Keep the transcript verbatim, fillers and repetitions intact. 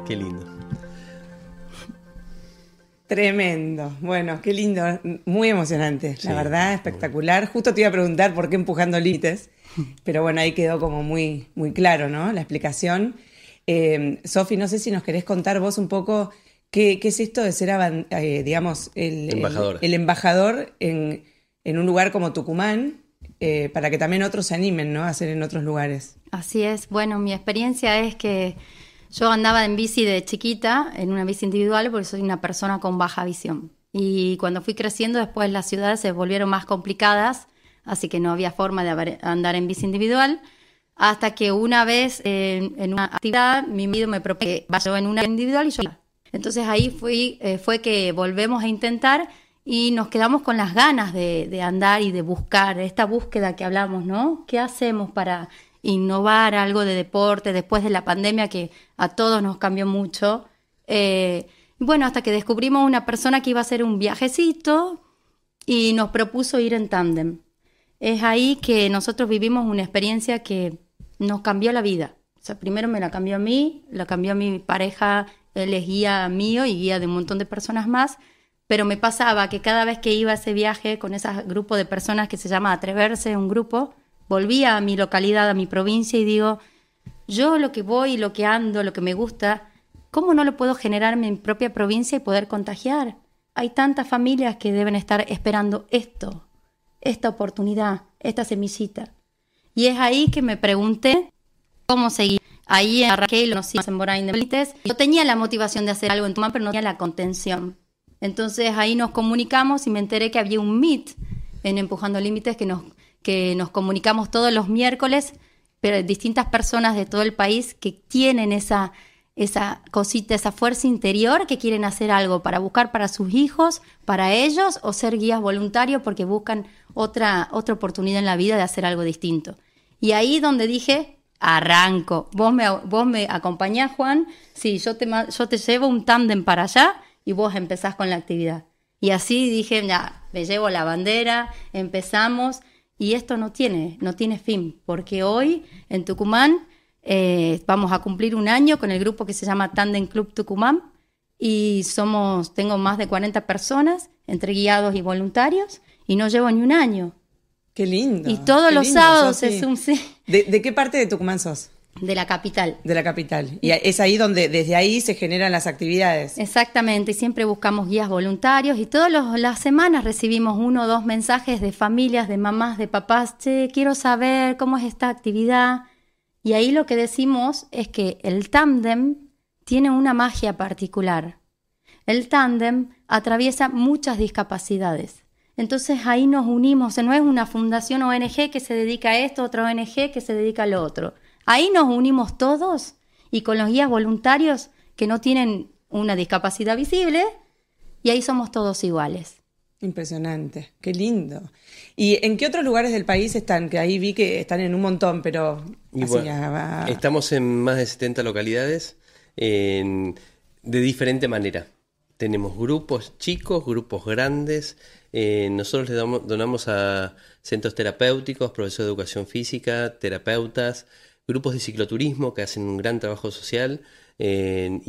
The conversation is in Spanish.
Qué lindo. Tremendo. Bueno, qué lindo. Muy emocionante, Sí, la verdad, espectacular. Justo te iba a preguntar por qué empujando límites, pero bueno, ahí quedó como muy, muy claro, ¿no? La explicación. Eh, Sofi, no sé si nos querés contar vos un poco qué, qué es esto de ser, aban- eh, digamos, el, el- Embajadora. el embajador en, en un lugar como Tucumán, eh, para que también otros se animen, ¿no? A hacer en otros lugares. Así es. Bueno, mi experiencia es que yo andaba en bici de chiquita, en una bici individual, porque soy una persona con baja visión. Y cuando fui creciendo, después las ciudades se volvieron más complicadas, así que no había forma de haber- andar en bici individual. Hasta que una vez eh, en una actividad, mi marido me propuso que vaya en una individual y yo. Entonces ahí fui, eh, fue que volvemos a intentar y nos quedamos con las ganas de, de andar y de buscar, esta búsqueda que hablamos, ¿no? ¿Qué hacemos para innovar algo de deporte después de la pandemia que a todos nos cambió mucho? Eh, bueno, hasta que descubrimos una persona que iba a hacer un viajecito y nos propuso ir en tándem. Es ahí que nosotros vivimos una experiencia que nos cambió la vida. O sea, primero me la cambió a mí, la cambió a mi pareja, él es guía mío y guía de un montón de personas más, pero me pasaba que cada vez que iba a ese viaje con ese grupo de personas que se llama Atreverse, un grupo, volvía a mi localidad, a mi provincia y digo, yo lo que voy, lo que ando, lo que me gusta, ¿cómo no lo puedo generar en mi propia provincia y poder contagiar? Hay tantas familias que deben estar esperando esto, esta oportunidad, esta semillita. Y es ahí que me pregunté cómo seguir. Ahí arranqué y lo conocí en Borain de Benítez. Yo tenía la motivación de hacer algo en Tucumán, pero no tenía la contención. Entonces ahí nos comunicamos y me enteré que había un meet en Empujando Límites que nos, que nos comunicamos todos los miércoles, pero distintas personas de todo el país que tienen esa, esa cosita, esa fuerza interior que quieren hacer algo para buscar para sus hijos, para ellos, o ser guías voluntarios porque buscan otra, otra oportunidad en la vida de hacer algo distinto. Y ahí donde dije, arranco. Vos me, vos me acompañás, Juan. Sí, yo te, yo te llevo un tándem para allá y vos empezás con la actividad. Y así dije, ya, me llevo la bandera, empezamos. Y esto no tiene, no tiene fin, porque hoy en Tucumán eh, vamos a cumplir un año con el grupo que se llama Tandem Club Tucumán y somos, tengo más de cuarenta personas, entre guiados y voluntarios, y no llevo ni un año. Qué lindo. Y todos qué los lindo, sábados Sofi. es un... sí, ¿De, de qué parte de Tucumán sos? de la capital. De la capital. Y es ahí donde, desde ahí se generan las actividades. Exactamente, y siempre buscamos guías voluntarios y todas los- las semanas recibimos uno o dos mensajes de familias, de mamás, de papás, che, quiero saber cómo es esta actividad. Y ahí lo que decimos es que el tándem tiene una magia particular. El tándem atraviesa muchas discapacidades. Entonces ahí nos unimos, no es una fundación O N G que se dedica a esto, otra O N G que se dedica a lo otro. Ahí nos unimos todos y con los guías voluntarios que no tienen una discapacidad visible y ahí somos todos iguales. Impresionante, qué lindo. ¿Y en qué otros lugares del país están? Que ahí vi que están en un montón, pero Y así bueno, ya va. estamos en más de setenta localidades en- de diferente manera. Tenemos grupos chicos, grupos grandes. Eh, nosotros le damos, donamos a centros terapéuticos, profesores de educación física, terapeutas, grupos de cicloturismo que hacen un gran trabajo social. Eh,